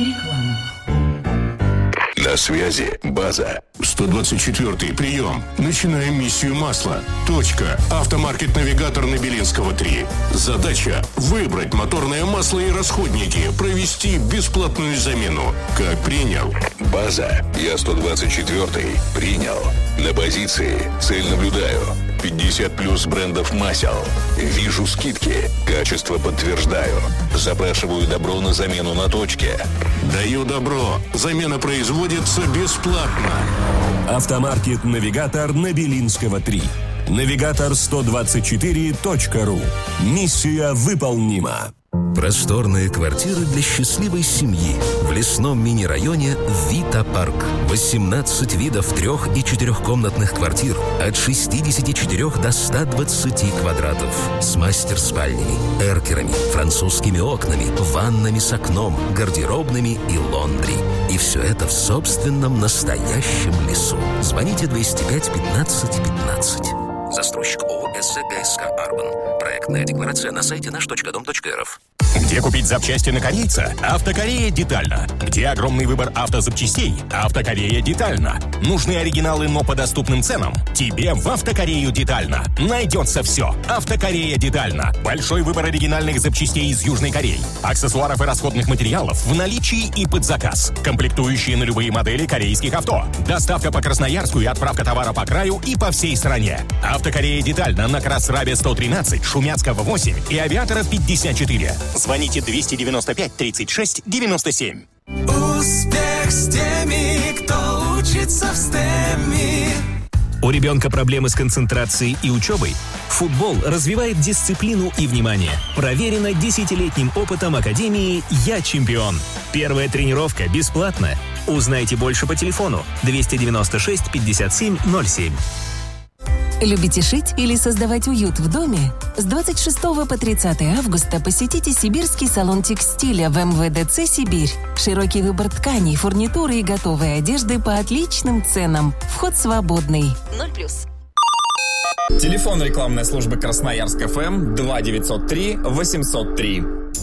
Реклама. На связи база. 124-й прием. Начинаем миссию масла. Точка. Автомаркет-навигатор на Белинского 3. Задача – выбрать моторное масло и расходники, провести бесплатную замену. Как принял? База. Я 124-й. Принял. На позиции. Цель наблюдаю. 50 плюс брендов масел. Вижу скидки. Качество подтверждаю. Запрашиваю добро на замену на точке. Даю добро. Замена производится бесплатно. Автомаркет-навигатор на Белинского 3. Навигатор124.ру. Миссия выполнима. Просторные квартиры для счастливой семьи в лесном мини-районе Вита Парк. 18 видов 3- и 4-комнатных квартир от 64 до 120 квадратов. С мастер-спальнями, эркерами, французскими окнами, ваннами с окном, гардеробными и лондри. И все это в собственном настоящем лесу. Звоните 205 15 15. Застройщик ООО СГСК «Арбан». Проектная декларация на сайте наш.дом.рф. Где купить запчасти на корейца? Автокорея детально. Где огромный выбор автозапчастей? Автокорея детально. Нужны оригиналы, но по доступным ценам? Тебе в Автокорею детально. Найдется все. Автокорея детально. Большой выбор оригинальных запчастей из Южной Кореи. Аксессуаров и расходных материалов в наличии и под заказ. Комплектующие на любые модели корейских авто. Доставка по Красноярску и отправка товара по краю и по всей стране. Автокорея детально на Красрабе 113, Шумяцкого 8 и Авиаторов 54. Звоните 295 36 97. Успех с теми, кто учится в STEM. У ребенка проблемы с концентрацией и учебой? Футбол развивает дисциплину и внимание. Проверено 10-летним опытом Академии «Я чемпион». Первая тренировка бесплатна. Узнайте больше по телефону 296 57 07. Любите шить или создавать уют в доме? С 26 по 30 августа посетите Сибирский салон текстиля в МВДЦ «Сибирь». Широкий выбор тканей, фурнитуры и готовой одежды по отличным ценам. Вход свободный. 0+. Телефон рекламной службы Красноярск ФМ 2903 803.